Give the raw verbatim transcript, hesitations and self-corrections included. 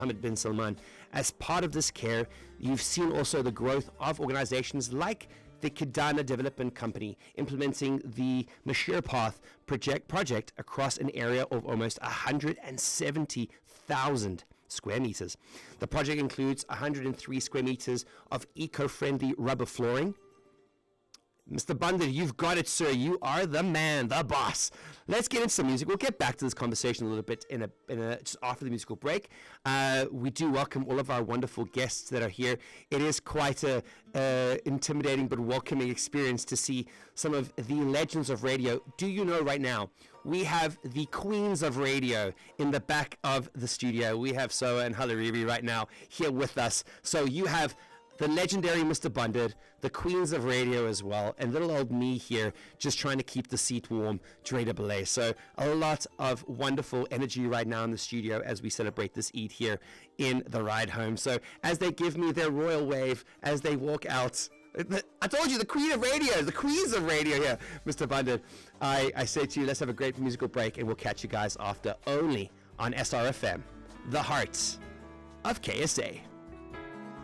Mohammed bin Salman. As part of this care, you've seen also the growth of organizations like the Kidana Development Company implementing the Mashir Path project project across an area of almost one hundred seventy thousand square meters. The project includes one hundred three square meters of eco-friendly rubber flooring. Mister Bandar, you've got it, sir. You are the man, the boss. Let's get into some music. We'll get back to this conversation a little bit in a, in a just after the musical break. Uh, we do welcome all of our wonderful guests that are here. It is quite a uh, intimidating but welcoming experience to see some of the legends of radio. Do you know right now, we have the queens of radio in the back of the studio. We have Soa and Halaribi right now here with us. So you have the legendary Mister Bundard, the queens of radio as well, and little old me here just trying to keep the seat warm, Dre de Belay. So a lot of wonderful energy right now in the studio as we celebrate this Eid here in the ride home. So as they give me their royal wave, as they walk out, I told you, the queen of radio, the queens of radio here, Mister Bundard. I, I say to you, let's have a great musical break, and we'll catch you guys after, only on S R F M, the heart of K S A.